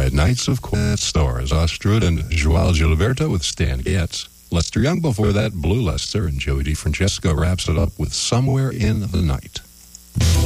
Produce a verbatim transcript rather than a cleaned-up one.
by Knights of Quiet Stars, Ostrud and Joao Gilberto with Stan Getz. Lester Young before that, Blue Lester, and Joey DeFrancesco wraps it up with Somewhere in the Night.